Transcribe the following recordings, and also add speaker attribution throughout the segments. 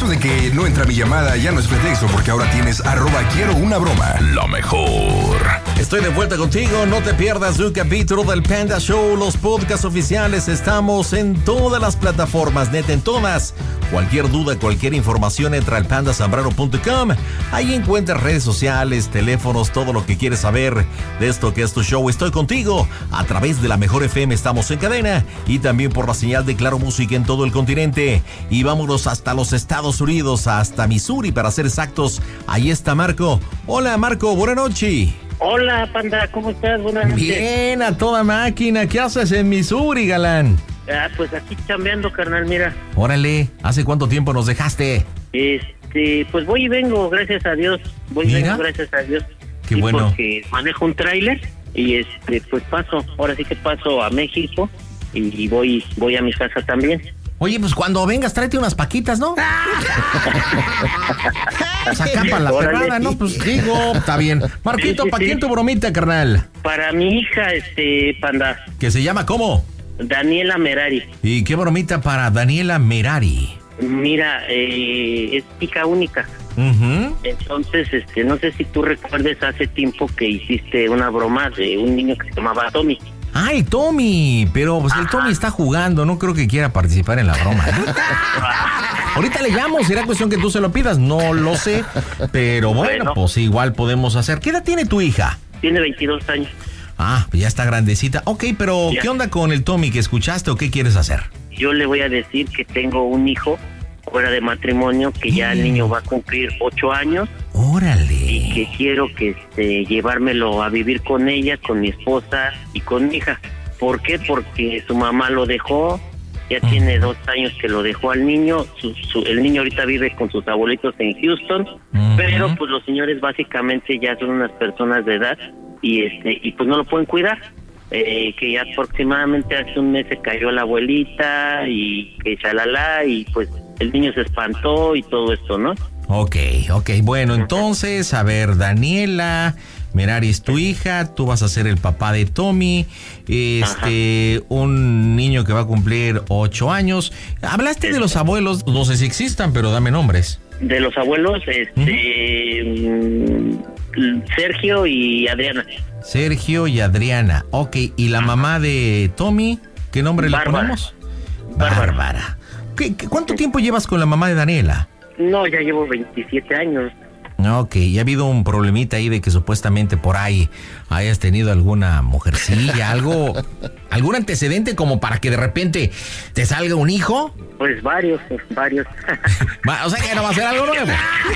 Speaker 1: Eso de que no entra mi llamada ya no es pretexto, porque ahora tienes @QuieroUnaBroma. Lo mejor.
Speaker 2: Estoy de vuelta contigo, no te pierdas un capítulo del Panda Show. Los podcasts oficiales estamos en todas las plataformas, neta, en todas. Cualquier duda, cualquier información, entra al pandasambrano.com. Ahí encuentras redes sociales, teléfonos, todo lo que quieres saber de esto que es tu show. Estoy contigo a través de la Mejor FM, estamos en cadena y también por la señal de Claro Música en todo el continente. Y vámonos hasta los Estados Unidos, hasta Missouri para ser exactos. Ahí está Marco. Hola Marco, buenas noches.
Speaker 3: Hola, Panda, ¿cómo estás? Buenas noches.
Speaker 2: Bien, a toda máquina. ¿Qué haces en Missouri, galán?
Speaker 3: Pues aquí chambeando, carnal, mira.
Speaker 2: Órale, ¿hace cuánto tiempo nos dejaste?
Speaker 3: Pues voy y vengo, gracias a Dios. Voy y vengo, gracias a Dios.
Speaker 2: Qué
Speaker 3: sí,
Speaker 2: bueno.
Speaker 3: Porque manejo un tráiler y pues ahora sí que paso a México y voy a mi casa también.
Speaker 2: Oye, pues cuando vengas, tráete unas paquitas, ¿no? Saca para la perrada, ¿no? Pues digo, está bien. Marquito, ¿para quién tu bromita, carnal?
Speaker 3: Para mi hija, Panda.
Speaker 2: ¿Que se llama cómo?
Speaker 3: Daniela Merari.
Speaker 2: ¿Y qué bromita para Daniela Merari?
Speaker 3: Mira, es hija única.
Speaker 2: Uh-huh.
Speaker 3: Entonces, no sé si tú recuerdes hace tiempo que hiciste una broma de un niño que se llamaba Tommy.
Speaker 2: ¡Ay, Tommy! Pero pues el Tommy está jugando, no creo que quiera participar en la broma, ¿eh? Ahorita le llamo, será cuestión que tú se lo pidas, no lo sé, pero bueno, pues igual podemos hacer. ¿Qué edad tiene tu hija?
Speaker 3: Tiene 22 años.
Speaker 2: Ah, pues ya está grandecita. Ok, pero ya. ¿Qué onda con el Tommy que escuchaste o qué quieres hacer?
Speaker 3: Yo le voy a decir que tengo un hijo fuera de matrimonio, que ya el niño va a cumplir 8 años.
Speaker 2: ¡Órale!
Speaker 3: Y que quiero que llevármelo a vivir con ella, con mi esposa y con mi hija. ¿Por qué? Porque su mamá lo dejó, ya tiene 2 años que lo dejó al niño. El niño ahorita vive con sus abuelitos en Houston, pero pues los señores básicamente ya son unas personas de edad y pues no lo pueden cuidar. Que ya aproximadamente hace un mes se cayó la abuelita y que chalala, y pues el niño se espantó y todo esto, ¿no?
Speaker 2: Ok, bueno, entonces, a ver, Daniela Merari es tu hija, tú vas a ser el papá de Tommy, un niño que va a cumplir 8 años. Hablaste de los abuelos, no sé si existan, pero dame nombres.
Speaker 3: De los abuelos, Sergio y Adriana.
Speaker 2: Sergio y Adriana, ok, ¿y la mamá de Tommy? ¿Qué nombre le ponemos? Bárbara. ¿Cuánto tiempo llevas con la mamá de Daniela?
Speaker 3: No, ya llevo 27 años.
Speaker 2: Ok, ¿y ha habido un problemita ahí de que supuestamente por ahí hayas tenido alguna mujercilla, algún antecedente como para que de repente te salga un hijo?
Speaker 3: Pues varios.
Speaker 2: O sea que no va a ser algo nuevo.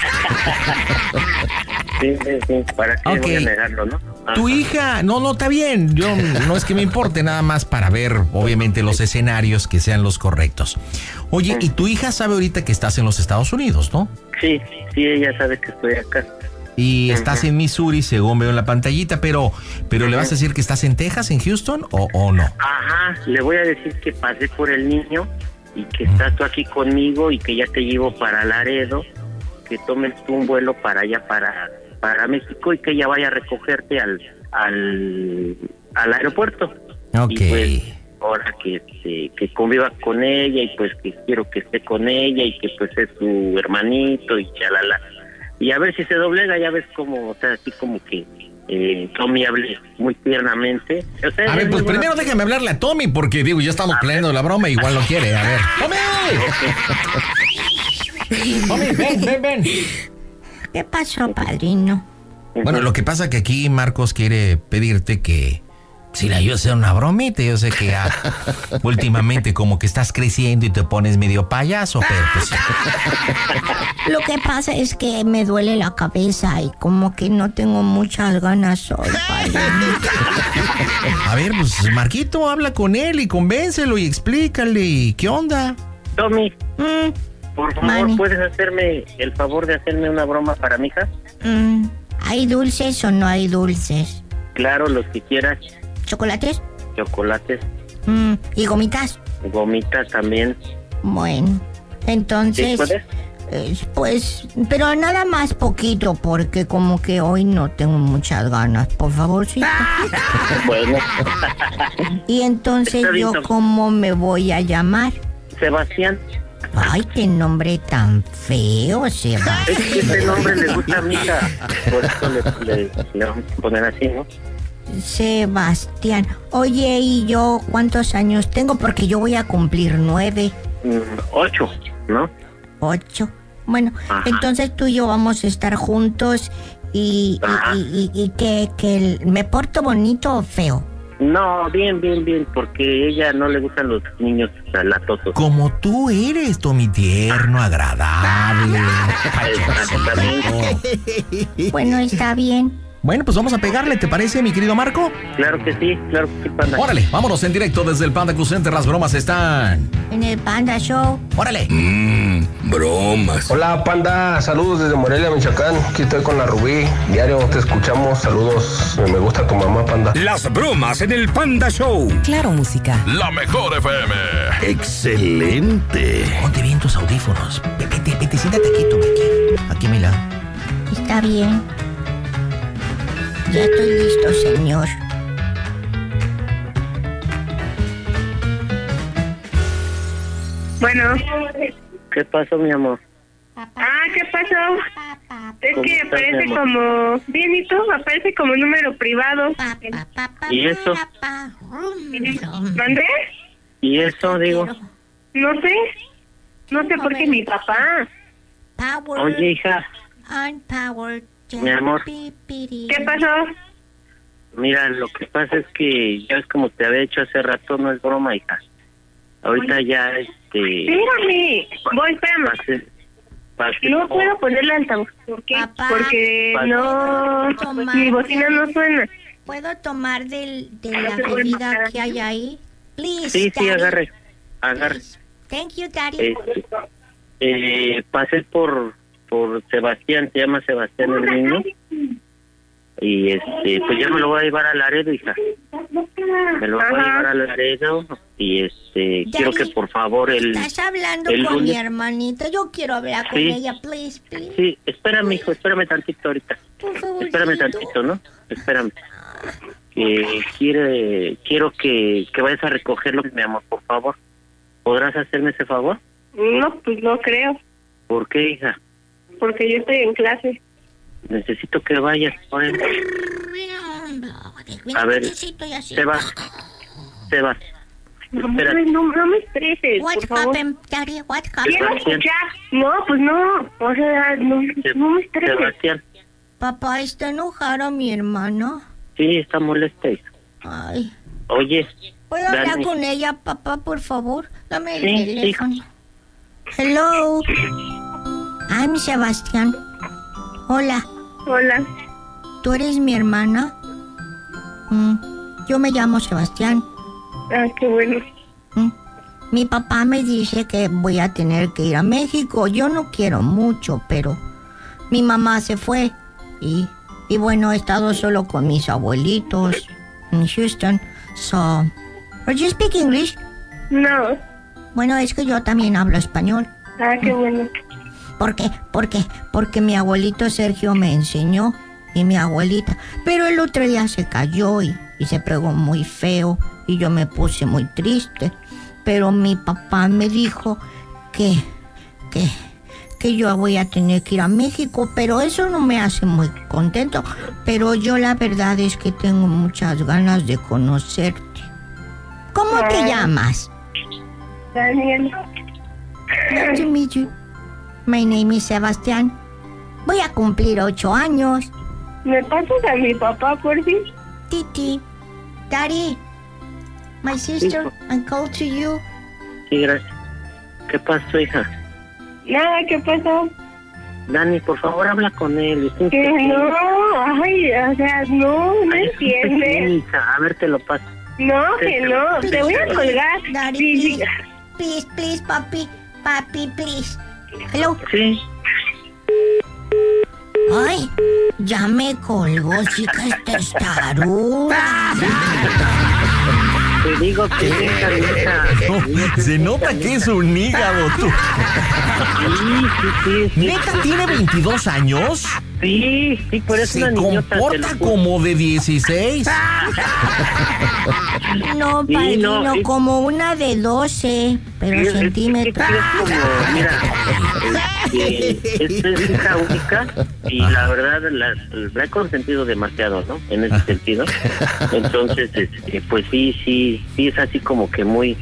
Speaker 3: Sí, para que voy a negarlo, ¿no? Ajá.
Speaker 2: Tu hija, no, está bien, yo no es que me importe, nada más para ver, obviamente, los escenarios que sean los correctos. Oye, y tu hija sabe ahorita que estás en los Estados Unidos, ¿no?
Speaker 3: Sí, ella sabe que estoy acá.
Speaker 2: Y estás en Missouri, según veo en la pantallita, pero ¿le vas a decir que estás en Texas, en Houston, o no?
Speaker 3: Ajá, le voy a decir que pasé por el niño y que estás tú aquí conmigo y que ya te llevo para Laredo, que tomes tú un vuelo para allá, para México, y que ella vaya a recogerte al aeropuerto.
Speaker 2: Ok.
Speaker 3: Y pues ahora que conviva con ella, y pues que quiero que esté con ella y que pues es su hermanito y chalala. Y a ver si se doblega, ya ves como, o sea, así como que Tommy hable muy tiernamente. O sea,
Speaker 2: a ver, pues primero déjame hablarle a Tommy, porque digo, ya estamos planeando la broma, igual lo quiere. A ver. ¡Tommy! Tommy, ven.
Speaker 4: ¿Qué pasó, padrino?
Speaker 2: Bueno, lo que pasa que aquí Marcos quiere pedirte que si le ayudas a hacer una bromita. Yo sé que últimamente como que estás creciendo y te pones medio payaso, pero pues...
Speaker 4: Lo que pasa es que me duele la cabeza y como que no tengo muchas ganas hoy, padrino.
Speaker 2: A ver, pues Marquito, habla con él y convéncelo y explícale. ¿Y qué onda?
Speaker 3: Tommy, por favor,
Speaker 4: Mami,
Speaker 3: ¿puedes hacerme el favor de hacerme una broma para mi hija?
Speaker 4: ¿Hay dulces o no hay dulces?
Speaker 3: Claro, los que quieras.
Speaker 4: ¿Chocolates?
Speaker 3: Chocolates.
Speaker 4: ¿Y gomitas?
Speaker 3: Gomitas también.
Speaker 4: Bueno, entonces...
Speaker 3: ¿Sí puedes?
Speaker 4: Pues, pero nada más poquito, porque como que hoy no tengo muchas ganas, por favorcito.
Speaker 3: Bueno.
Speaker 4: Y entonces yo, ¿cómo me voy a llamar?
Speaker 3: Sebastián.
Speaker 4: Ay, qué nombre tan feo, Sebastián.
Speaker 3: Es que ese nombre le gusta a mi hija. Por eso le vamos a poner así, ¿no?
Speaker 4: Sebastián. Oye, ¿y yo cuántos años tengo? Porque yo voy a cumplir 9.
Speaker 3: 8, ¿no?
Speaker 4: 8. Bueno, ajá. Entonces tú y yo vamos a estar juntos y que me porto bonito o feo.
Speaker 3: No, bien, porque ella no le gustan los niños latosos.
Speaker 2: Como tú eres, Tommy, tierno, agradable.
Speaker 4: Bueno, está bien.
Speaker 2: Bueno, pues vamos a pegarle, ¿te parece, mi querido Marco?
Speaker 3: Claro que sí, Panda.
Speaker 2: Órale, vámonos en directo desde el Panda Cool Center. Las bromas están
Speaker 4: en el Panda Show.
Speaker 2: Órale.
Speaker 1: Bromas.
Speaker 5: Hola, Panda. Saludos desde Morelia, Michoacán. Aquí estoy con la Rubí. Diario te escuchamos. Saludos. Me gusta tu mamá, Panda.
Speaker 1: Las bromas en el Panda Show.
Speaker 6: Claro, música.
Speaker 1: La mejor FM. Excelente.
Speaker 2: Ponte bien tus audífonos. Vete, siéntate aquí, Tommy, aquí a mi lado.
Speaker 4: Está bien. Ya estoy listo, señor.
Speaker 7: Bueno.
Speaker 3: ¿Qué pasó, mi amor?
Speaker 7: ¿Qué pasó? Es que aparece como... Bien, ¿y tú? Aparece como número privado.
Speaker 3: ¿Y eso?
Speaker 7: ¿Mandé?
Speaker 3: ¿Y eso, digo?
Speaker 7: No sé por qué mi papá.
Speaker 3: Oye, hija. Mi amor.
Speaker 7: ¿Qué pasó?
Speaker 3: Mira, lo que pasa es que ya es como te había dicho hace rato, no es broma, hija. Ahorita ya,
Speaker 7: Espérame. Espérame. No puedo ponerle altavoz. ¿Por qué?
Speaker 4: Papá,
Speaker 7: porque mi bocina no suena.
Speaker 4: ¿Puedo tomar de la bebida que hay ahí? Please,
Speaker 3: sí,
Speaker 4: Daddy.
Speaker 3: agarre.
Speaker 4: Thank you, Daddy.
Speaker 3: Pasé por Sebastián, se llama Sebastián el niño. Y pues ya me lo voy a llevar a Laredo, hija. Me lo voy a llevar a Laredo y quiero que por favor
Speaker 4: Estás hablando con
Speaker 3: lunes...
Speaker 4: mi hermanita. Yo quiero hablar con ella, please.
Speaker 3: Sí, espérame, hijo, espérame tantito ahorita. Espérame tantito, ¿no? Espérame. Quiero que vayas a recogerlo, mi amor, por favor. ¿Podrás hacerme ese favor?
Speaker 7: No, pues no creo.
Speaker 3: ¿Por qué, hija?
Speaker 7: Porque yo estoy en clase.
Speaker 3: Necesito que vayas por él. A ver, Sebas.
Speaker 7: No me estreses, por favor.
Speaker 4: Daddy? What
Speaker 7: Quiero escuchar. No, pues no. O sea, no me estreses.
Speaker 3: Sebastián.
Speaker 4: Papá, ¿está enojada mi hermana?
Speaker 3: Sí, está molesta, hija.
Speaker 4: Ay.
Speaker 3: Oye.
Speaker 4: ¿Puedo hablar con ella, papá, por favor? Dame el teléfono. Hijo. Hello. I'm Sebastián. Hola. ¿Tú eres mi hermana? Yo me llamo Sebastián.
Speaker 7: Qué bueno.
Speaker 4: Mi papá me dice que voy a tener que ir a México. Yo no quiero mucho, pero mi mamá se fue. Y bueno, he estado solo con mis abuelitos en Houston. So, ¿are you speak English?
Speaker 7: No.
Speaker 4: Bueno, es que yo también hablo español.
Speaker 7: Qué bueno.
Speaker 4: ¿Por qué? Porque mi abuelito Sergio me enseñó y mi abuelita. Pero el otro día se cayó y se pegó muy feo y yo me puse muy triste. Pero mi papá me dijo que yo voy a tener que ir a México, pero eso no me hace muy contento. Pero yo la verdad es que tengo muchas ganas de conocerte. ¿Cómo te llamas?
Speaker 7: Daniel.
Speaker 4: Nice to meet you. My name is Sebastián. Voy a cumplir 8 años.
Speaker 7: ¿Me pasas a mi papá, por fin?
Speaker 4: Titi. Daddy. My sister, I'm called to you.
Speaker 3: Sí, gracias. ¿Qué pasó, hija?
Speaker 7: Nada, ¿qué pasó?
Speaker 3: Dani, por favor, habla con él.
Speaker 7: Que no, o sea, no entiendes.
Speaker 3: Sí, hija, a ver, te lo paso.
Speaker 7: No, que no, te voy a colgar.
Speaker 4: Daddy, please, papi, please. Hello.
Speaker 3: Sí.
Speaker 4: Ay, ya me colgó, chica, esta estaruda.
Speaker 3: Te digo que hija.
Speaker 2: No, se nota que es un hígado, tú.
Speaker 3: Sí.
Speaker 2: ¿Neta tiene 22 años?
Speaker 3: Sí, por eso
Speaker 2: Se
Speaker 3: una niñota.
Speaker 2: comporta como de 16.
Speaker 4: No,
Speaker 3: Sí,
Speaker 4: padrino,
Speaker 3: no,
Speaker 4: como una de 12, pero centímetros.
Speaker 3: Es como, mira, es hija única y la verdad la he consentido demasiado, ¿no? En ese sentido. Entonces, pues sí, es así como que muy,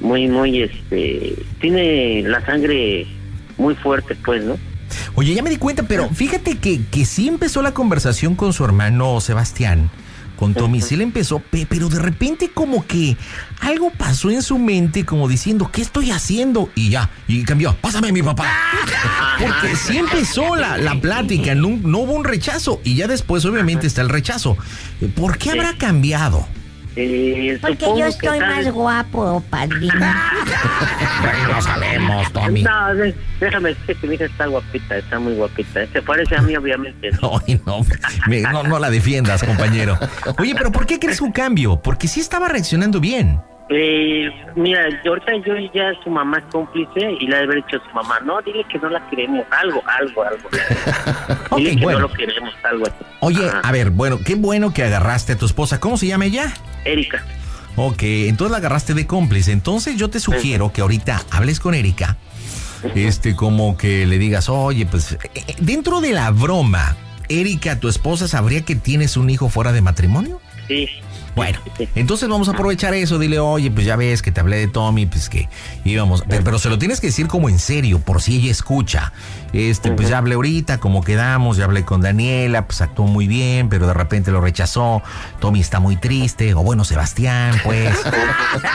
Speaker 3: tiene la sangre muy fuerte, pues, ¿no?
Speaker 2: Oye, ya me di cuenta, pero fíjate que sí empezó la conversación con su hermano Sebastián, con Tommy, sí le empezó, pero de repente como que algo pasó en su mente, como diciendo, ¿qué estoy haciendo? Y cambió, pásame a mi papá. Porque sí empezó la plática, no hubo un rechazo, y ya después obviamente está el rechazo. ¿Por qué habrá cambiado?
Speaker 4: Porque yo estoy más guapo, padrino.
Speaker 2: Bueno, lo sabemos, Tommy.
Speaker 3: No, déjame decir que mi hija está guapita, está muy guapita. Se parece a mí, obviamente, ¿no?
Speaker 2: Ay, no la defiendas, compañero. Oye, pero ¿por qué crees un cambio? Porque sí estaba reaccionando bien.
Speaker 3: Mira, ahorita yo ya su mamá es cómplice y le ha de haber dicho a su mamá, no, dile que no la queremos, algo.
Speaker 2: Ok,
Speaker 3: Dile que
Speaker 2: bueno.
Speaker 3: no lo queremos, algo así.
Speaker 2: Oye,
Speaker 3: Ajá.
Speaker 2: a ver, bueno, qué bueno que agarraste a tu esposa. ¿Cómo se llama ella?
Speaker 3: Erika.
Speaker 2: Ok, entonces la agarraste de cómplice. Entonces yo te sugiero que ahorita hables con Erika. Como que le digas, oye, pues, dentro de la broma, Erika, tu esposa, ¿sabría que tienes un hijo fuera de matrimonio?
Speaker 3: Sí.
Speaker 2: Bueno,
Speaker 3: Sí.
Speaker 2: entonces vamos a aprovechar eso. Dile, oye, pues ya ves que te hablé de Tommy, pues que íbamos. Pero se lo tienes que decir como en serio, por si ella escucha. Pues ya hablé ahorita, como quedamos, ya hablé con Daniela, pues actuó muy bien, pero de repente lo rechazó. Tommy está muy triste, o bueno, Sebastián, pues.